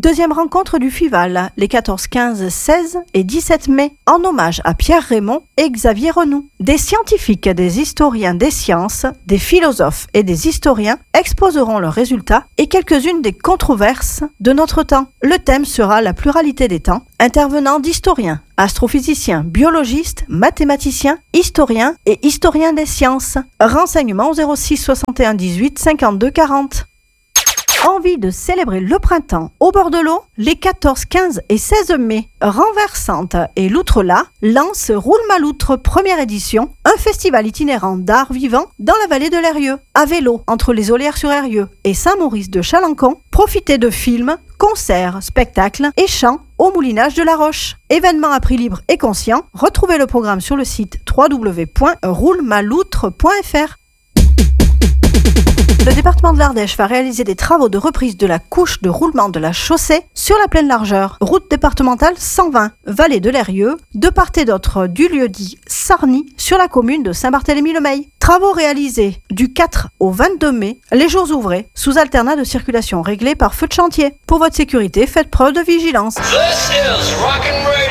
Deuxième rencontre du FIVAL, les 14, 15, 16 et 17 mai, en hommage à Pierre Raymond et Xavier Renoux. Des scientifiques, des historiens des sciences, des philosophes et des historiens exposeront leurs résultats et quelques-unes des controverses de notre temps. Le thème sera la pluralité des temps, intervenant d'historiens, astrophysiciens, biologistes, mathématiciens, historiens et historiens des sciences. Renseignements au 06 61 18 52 40. Envie de célébrer le printemps au bord de l'eau? Les 14, 15 et 16 mai, Renversante et Loutre-là lancent Roule-ma-Loutre première édition, un festival itinérant d'art vivant dans la vallée de l'Eyrieux. À vélo, entre les Olières-sur-Eyrieux et Saint-Maurice de Chalancon, profitez de films, concerts, spectacles et chants au Moulinage de la Roche. Événement à prix libre et conscient, retrouvez le programme sur le site www.roulemalloutre.fr. Le département de l'Ardèche va réaliser des travaux de reprise de la couche de roulement de la chaussée sur la pleine largeur, route départementale 120, vallée de l'Eyrieux, de part et d'autre du lieu-dit Sarny, sur la commune de Saint-Barthélemy-le-Meil. Travaux réalisés du 4 au 22 mai, les jours ouvrés, sous alternat de circulation réglée par feu de chantier. Pour votre sécurité, faites preuve de vigilance. This is Rock and